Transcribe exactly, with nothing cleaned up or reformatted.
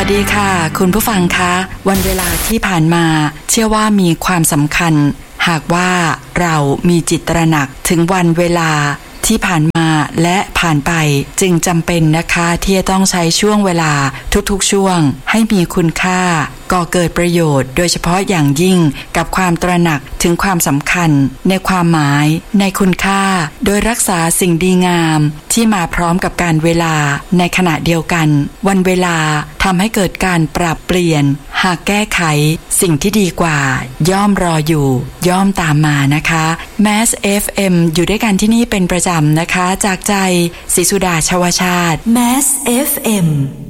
ดีค่ะคุณผู้ฟังคะวันเวลาที่ผ่านมาเชื่อว่ามีความสำคัญหากว่าเรามีจิตตระหนักถึงวันเวลาที่ผ่านมาและผ่านไปจึงจำเป็นนะคะที่จะต้องใช้ช่วงเวลาทุกๆช่วงให้มีคุณค่าก่อเกิดประโยชน์โดยเฉพาะอย่างยิ่งกับความตระหนักถึงความสำคัญในความหมายในคุณค่าโดยรักษาสิ่งดีงามที่มาพร้อมกับการเวลาในขณะเดียวกันวันเวลาทำให้เกิดการปรับเปลี่ยนหากแก้ไขสิ่งที่ดีกว่าย่อมรออยู่ย่อมตามมานะคะ Mass เอฟ เอ็ม อยู่ด้วยกันที่นี่เป็นประจำนะคะจากใจศรีสุดาชวชาติ Mass เอฟ เอ็ม